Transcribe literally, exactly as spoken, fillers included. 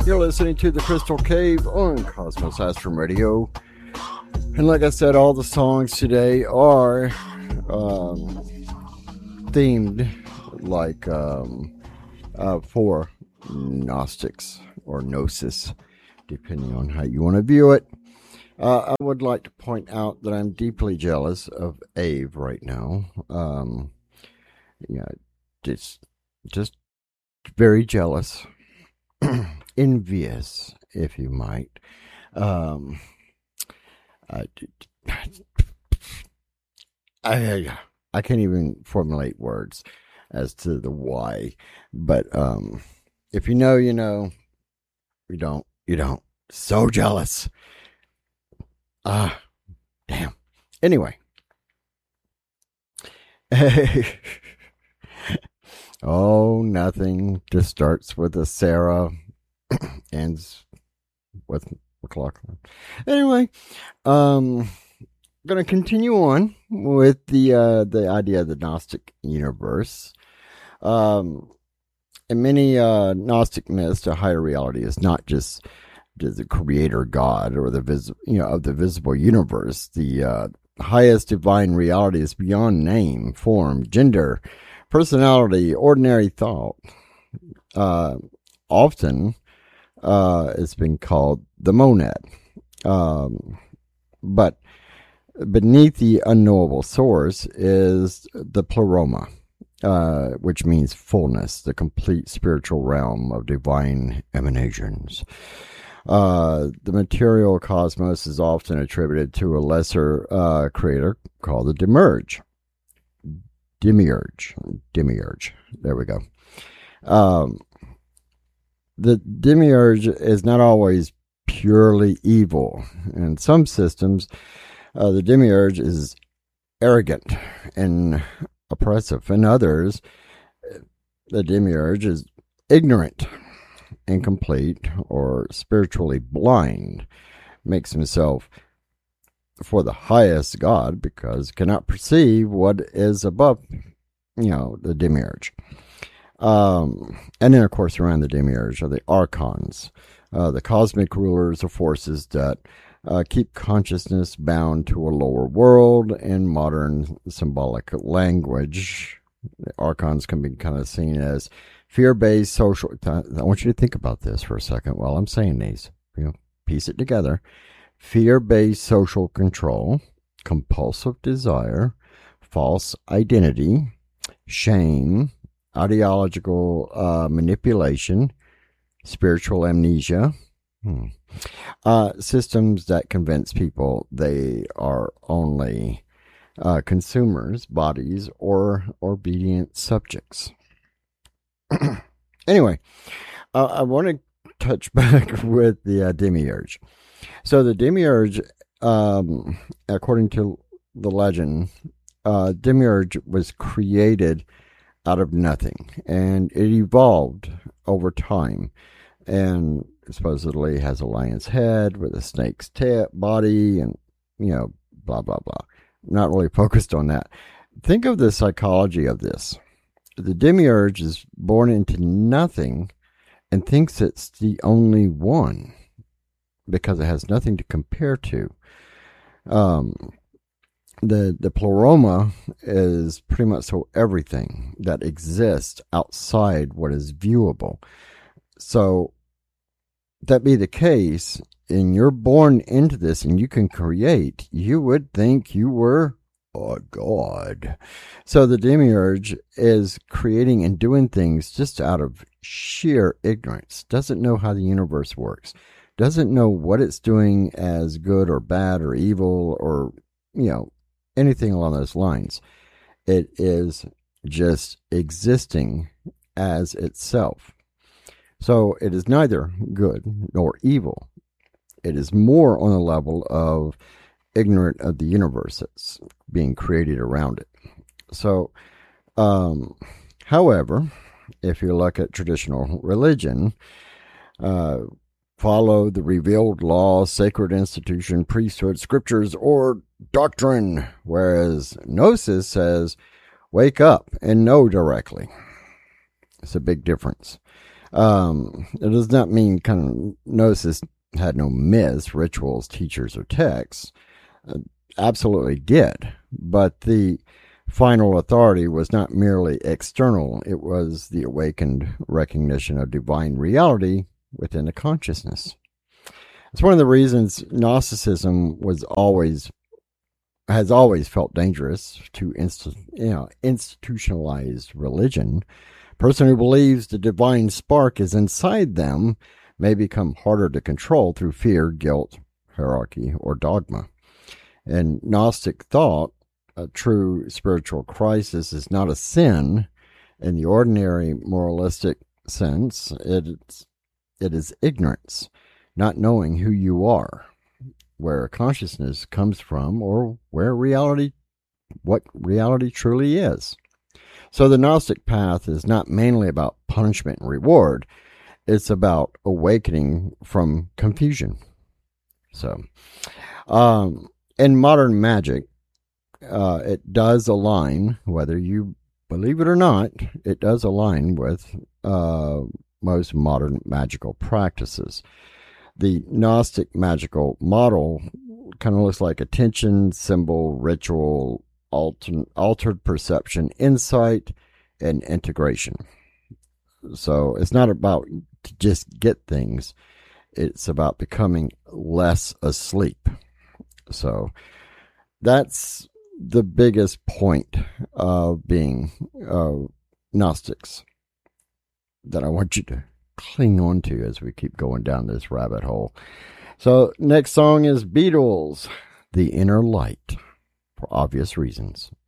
You're listening to The Crystal Cave on Cosmos Astrum Radio. And like I said, all the songs today are um, themed like um, uh, for Gnostics or Gnosis, depending on how you want to view it. Uh, I would like to point out that I'm deeply jealous of Ave right now. Um, yeah, just, just very jealous, envious, if you might. Um, I, I, I can't even formulate words as to the why, but um, if you know, you know. You don't, you don't. So jealous. Ah, uh, damn. Anyway. Oh, nothing. Just starts with a Sarah, ends with McLaughlin. Anyway, um, going to continue on with the uh, the idea of the Gnostic universe. Um, in many uh, Gnostic myths, a higher reality is not just the creator God or the vis- you know of the visible universe. The uh, highest divine reality is beyond name, form, gender, personality, ordinary thought. Uh, often, uh, it's been called the monad. Um, but beneath the unknowable source is the pleroma, uh, which means fullness, the complete spiritual realm of divine emanations. Uh, the material cosmos is often attributed to a lesser uh, creator called the Demiurge. Demiurge. Demiurge. There we go. Um, the Demiurge is not always purely evil. In some systems, uh, the Demiurge is arrogant and oppressive. In others, the Demiurge is ignorant, incomplete, or spiritually blind, makes himself for the highest God because cannot perceive what is above, you know, the Demiurge. Um, and then, of course, around the Demiurge are the Archons, uh, the cosmic rulers of forces that uh, keep consciousness bound to a lower world. In modern symbolic language, the Archons can be kind of seen as fear-based social. I want you to think about this for a second while I'm saying these. You know, piece it together. Fear-based social control, compulsive desire, false identity, shame, ideological uh, manipulation, spiritual amnesia, hmm. uh, systems that convince people they are only uh, consumers, bodies, or obedient subjects. Anyway, uh, I want to touch back with the uh, Demiurge. So the Demiurge, um, according to the legend, uh, Demiurge was created out of nothing, and it evolved over time, and supposedly has a lion's head with a snake's tail body, and you know, blah blah blah. Not really focused on that. Think of the psychology of this. The Demiurge is born into nothing and thinks it's the only one because it has nothing to compare to. Um, the the pleroma is pretty much so everything that exists outside what is viewable. So that be the case, and you're born into this and you can create, you would think you were a god. So the Demiurge is creating and doing things just out of sheer ignorance, doesn't know how the universe works, doesn't know what it's doing as good or bad or evil or, you know, anything along those lines. It is just existing as itself. So it is neither good nor evil. It is more on the level of ignorant of the universe that's being created around it. So, um, however, if you look at traditional religion, uh, follow the revealed law, sacred institution, priesthood, scriptures, or doctrine, whereas Gnosis says, wake up and know directly. It's a big difference. Um, it does not mean kind of Gnosis had no myths, rituals, teachers, or texts. Uh, absolutely did. But the final authority was not merely external, it was the awakened recognition of divine reality within the consciousness. It's one of the reasons Gnosticism was always has always felt dangerous to inst- you know, institutionalized religion. A person who believes the divine spark is inside them may become harder to control through fear, guilt, hierarchy, or dogma. In Gnostic thought, a true spiritual crisis is not a sin in the ordinary moralistic sense. It's, it is ignorance, not knowing who you are, where consciousness comes from, or where reality, what reality truly is. So the Gnostic path is not mainly about punishment and reward. It's about awakening from confusion. So, um, in modern magic, uh, it does align, whether you believe it or not, it does align with uh, most modern magical practices. The Gnostic magical model kind of looks like attention, symbol, ritual, alter, altered perception, insight, and integration. So it's not about to just get things. It's about becoming less asleep. So that's the biggest point of being uh, Gnostics that I want you to cling on to as we keep going down this rabbit hole. So next song is Beatles, The Inner Light, for obvious reasons.